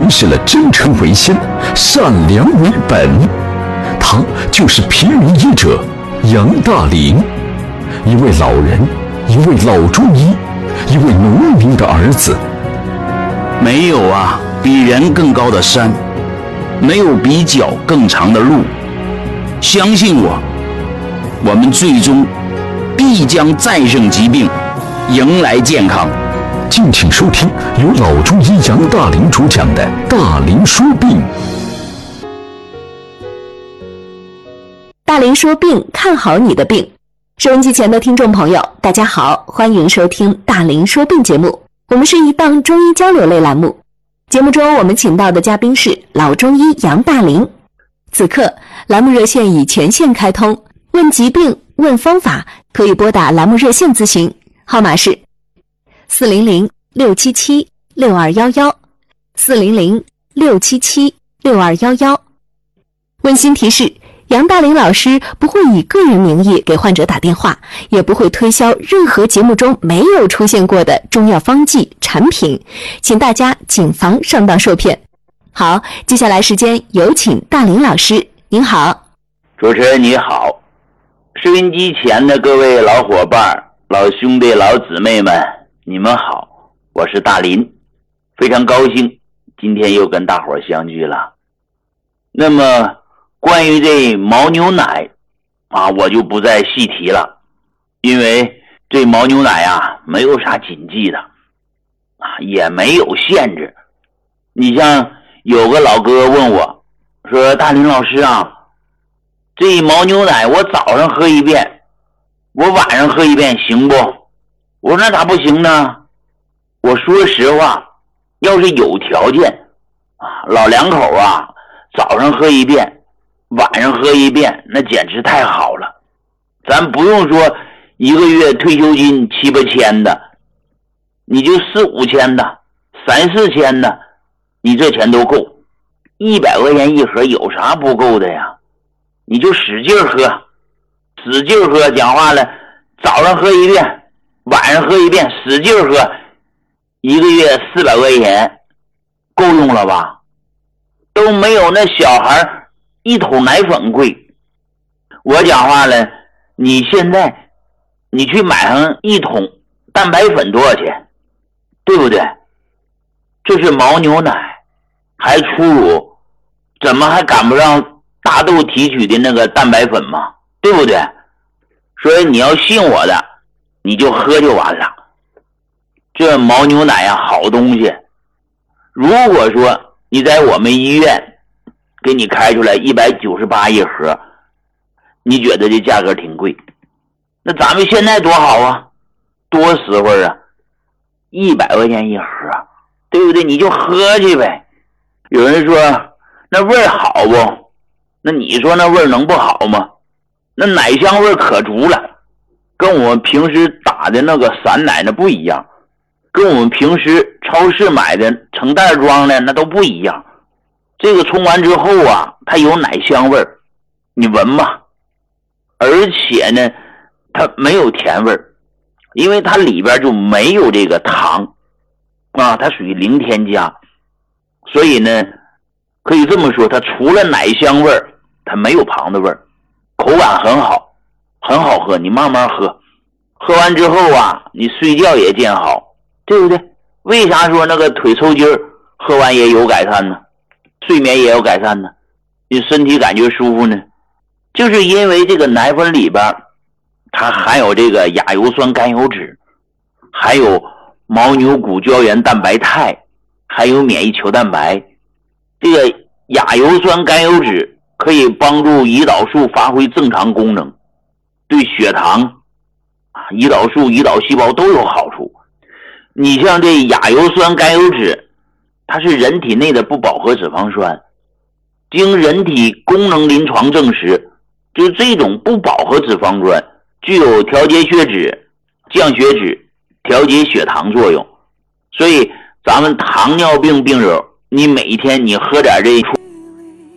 诠释了真诚为先，善良为本。他就是平民医者杨大林，一位老人，一位老中医，一位农民的儿子。 没有啊比人更高的山，没有比脚更长的路。相信我，我们最终必将战胜疾病，迎来健康。 敬请收听由老中医杨大林主讲的《大林说病》。 大林说病，看好你的病。收音机前的听众朋友，大家好，欢迎收听大林说病节目。我们是一档中医交流类栏目，节目中我们请到的嘉宾是老中医杨大林。此刻栏目热线已全线开通，问疾病问方法可以拨打栏目热线咨询，号码是400-677-6211 400-677-6211。温馨提示，杨大林老师不会以个人名义给患者打电话，也不会推销任何节目中没有出现过的中药方剂产品，请大家谨防上当受骗。好，接下来时间有请大林老师，您好。 主持人你好，收音机前的各位老伙伴、老兄弟、老姊妹们，你们好，我是大林，非常高兴今天又跟大伙儿相聚了。那么关于这牦牛奶我就不再细提了，因为这牦牛奶没有啥禁忌的也没有限制。你像有个老哥问我说，大林老师这牦牛奶我早上喝一遍，我晚上喝一遍行不？我说那咋不行呢？我说实话，要是有条件老两口早上喝一遍，晚上喝一遍，那简直太好了。咱不用说一个月退休金7、8千的，你就4、5千的，3、4千的，你这钱都够。100块钱一盒有啥不够的呀？你就使劲喝，使劲喝，讲话了，早上喝一遍，晚上喝一遍，使劲喝，一个月400块钱够用了吧？都没有那小孩一桶奶粉贵。我讲话了，你现在你去买上一桶蛋白粉多少钱？对不对？这是牦牛奶，还初乳，怎么还赶不上大豆提取的那个蛋白粉吗？对不对？所以你要信我的，你就喝就完了。这牦牛奶好东西。如果说你在我们医院给你开出来198一盒，你觉得这价格挺贵，那咱们现在多好多实惠100块钱一盒，对不对？你就喝去呗。有人说那味儿好不？那你说那味儿能不好吗？那奶香味儿可足了，跟我们平时打的那个散奶那不一样，跟我们平时超市买的成袋装的那都不一样。这个冲完之后它有奶香味儿，你闻吧。而且呢，它没有甜味儿，因为它里边就没有这个糖它属于零添加，所以呢，可以这么说，它除了奶香味儿，它没有糖的味儿，口感很好，很好喝。你慢慢喝，喝完之后你睡觉也见好，对不对？为啥说那个腿抽筋儿喝完也有改善呢？睡眠也有改善呢？你身体感觉舒服呢？就是因为这个奶粉里边它含有这个亚油酸甘油酯，还有牦牛骨胶原蛋白肽，还有免疫球蛋白。这个亚油酸甘油酯可以帮助胰岛素发挥正常功能，对血糖、胰岛素、胰岛细胞都有好处。你像这亚油酸甘油酯，它是人体内的不饱和脂肪酸，经人体功能临床证实，就这种不饱和脂肪酸具有调节血脂、降血脂、调节血糖作用。所以咱们糖尿病病人，你每天你喝点这